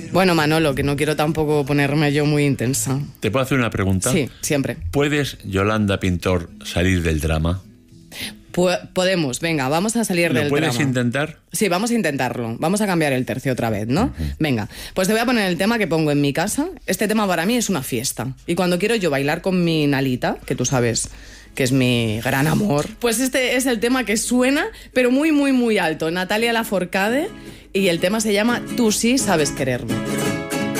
Bueno, Manolo, que no quiero tampoco ponerme yo muy intensa. ¿Te puedo hacer una pregunta? Sí, siempre. ¿Puedes, Yolanda Pintor, salir del drama? Podemos, venga, vamos a salir del drama. ¿Lo puedes intentar? Sí, vamos a intentarlo. Vamos a cambiar el tercio otra vez, ¿no? Venga, pues te voy a poner el tema que pongo en mi casa. Este tema para mí es una fiesta. Y cuando quiero yo bailar con mi Nalita, que tú sabes que es mi gran amor, pues este es el tema que suena, pero muy, muy, muy alto. Natalia Lafourcade, y el tema se llama Tú sí sabes quererme.